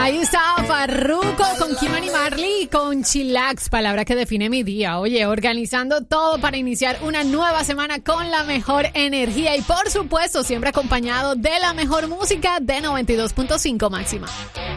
Ahí está Farruko con Kimani Marley con Chillax, palabra que define mi día. Oye, organizando todo para iniciar una nueva semana con la mejor energía y por supuesto siempre acompañado de la mejor música de 92.5 máxima.